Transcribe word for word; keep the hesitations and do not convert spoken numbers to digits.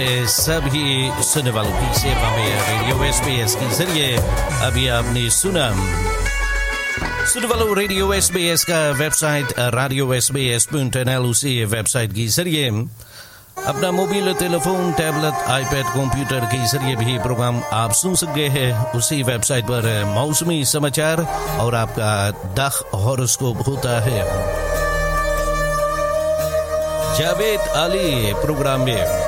सभी सुनने वालों की सेवा में रेडियो एसबीएस के जरिए अभी आपने सुना सुनने वालों रेडियो एसबीएस का website radio S B S dot N L उसी वेबसाइट के जरिए अपना mobile telephone tablet iPad computer के जरिए भी प्रोग्राम आप सुन सकते हैं। उसी वेबसाइट पर मौसमी समाचार और आपका दख हॉरोस्कोप होता है। जावेद अली प्रोग्राम में